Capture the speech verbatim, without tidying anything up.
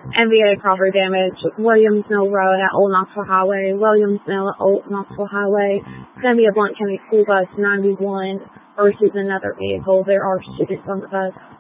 M V A property damage, Williams Mill Road at Old Knoxville Highway, Williams Mill at Old Knoxville Highway. It's going to be a Blount County School Bus ninety-one versus another vehicle. There are students on the bus.